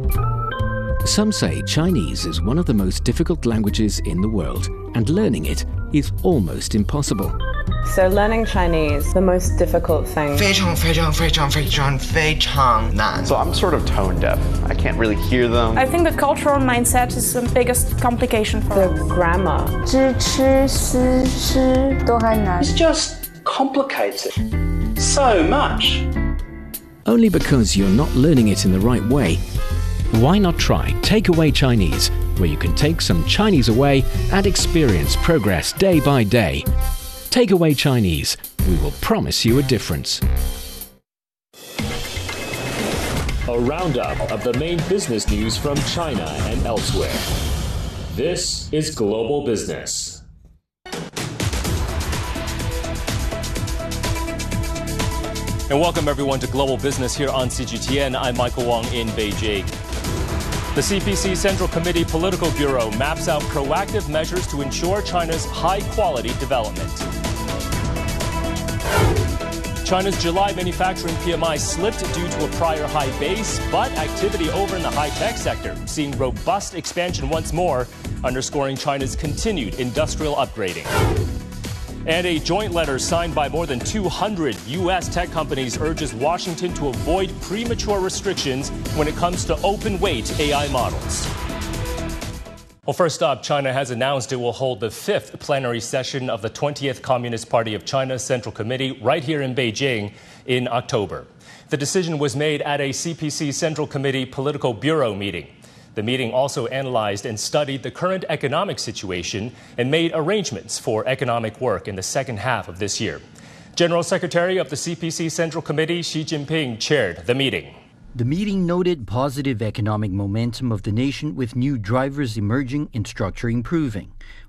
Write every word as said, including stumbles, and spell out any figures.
Some say Chinese is one of the most difficult languages in the world, and learning it is almost impossible. So learning Chinese, the most difficult thing. 非常非常非常非常非常难. So I'm sort of tone deaf. I can't really hear them. I think the cultural mindset is the biggest complication for The us. grammar. 知吃思诗都还难. It's just complicated. So much. Only because you're not learning it in the right way. Why not try Takeaway Chinese, where you can take some Chinese away and experience progress day by day. Takeaway Chinese, we will promise you a difference. A roundup of the main business news from China and elsewhere. This is Global Business. And welcome everyone to Global Business here on C G T N. I'm Michael Wong in Beijing. The C P C Central Committee Political Bureau maps out proactive measures to ensure China's high-quality development. China's July manufacturing P M I slipped due to a prior high base, but activity over in the high-tech sector, seeing robust expansion once more, underscoring China's continued industrial upgrading. And a joint letter signed by more than two hundred U S tech companies urges Washington to avoid premature restrictions when it comes to open-weight A I models. Well, first up, China has announced it will hold the fifth plenary session of the twentieth Communist Party of China Central Committee right here in Beijing in October. The decision was made at a C P C Central Committee Political Bureau meeting. The meeting also analyzed and studied the current economic situation and made arrangements for economic work in the second half of this year. General Secretary of the C P C Central Committee, Xi Jinping, chaired the meeting. The meeting noted positive economic momentum of the nation with new drivers emerging and structure improving.